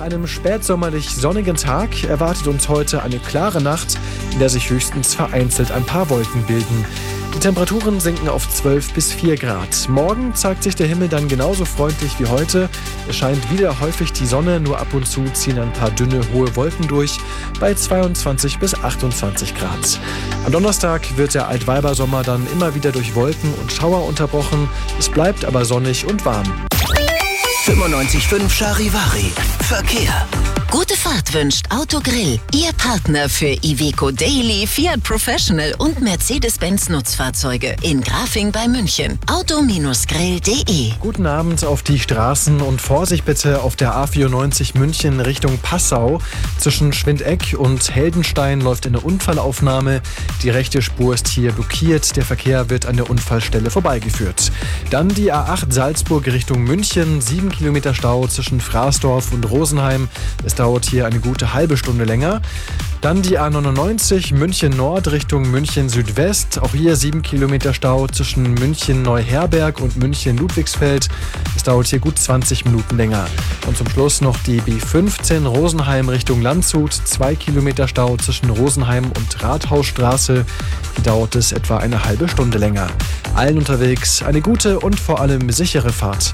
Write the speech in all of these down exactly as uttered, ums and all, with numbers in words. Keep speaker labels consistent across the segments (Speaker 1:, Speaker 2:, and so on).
Speaker 1: Nach einem spätsommerlich sonnigen Tag erwartet uns heute eine klare Nacht, in der sich höchstens vereinzelt ein paar Wolken bilden. Die Temperaturen sinken auf zwölf bis vier Grad. Morgen zeigt sich der Himmel dann genauso freundlich wie heute. Es scheint wieder häufig die Sonne, nur ab und zu ziehen ein paar dünne, hohe Wolken durch bei zweiundzwanzig bis achtundzwanzig Grad. Am Donnerstag wird der Altweibersommer dann immer wieder durch Wolken und Schauer unterbrochen. Es bleibt aber sonnig und warm.
Speaker 2: fünfundneunzig Komma fünf Charivari. Verkehr.
Speaker 3: Gute Fahrt wünscht Autogrill, Ihr Partner für Iveco Daily, Fiat Professional und Mercedes-Benz Nutzfahrzeuge in Grafing bei München. auto grill punkt de.
Speaker 1: Guten Abend auf die Straßen und Vorsicht bitte auf der A vierundneunzig München Richtung Passau. Zwischen Schwindeck und Heldenstein läuft eine Unfallaufnahme. Die rechte Spur ist hier blockiert. Der Verkehr wird an der Unfallstelle vorbeigeführt. Dann die A acht Salzburg Richtung München. Sieben Kilometer Stau zwischen Fraßdorf und Rosenheim. Es dauert hier eine gute halbe Stunde länger. Dann die A neunundneunzig München Nord Richtung München Südwest. Auch hier sieben Kilometer Stau zwischen München Neuherberg und München Ludwigsfeld. Es dauert hier gut zwanzig Minuten länger. Und zum Schluss noch die B fünfzehn Rosenheim Richtung Landshut. Zwei Kilometer Stau zwischen Rosenheim und Rathausstraße. Hier dauert es etwa eine halbe Stunde länger. Allen unterwegs eine gute und vor allem sichere Fahrt.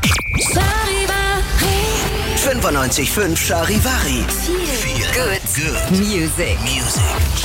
Speaker 2: fünfundneunzig Komma fünf Charivari.
Speaker 3: Good. Good. Music.
Speaker 2: Music.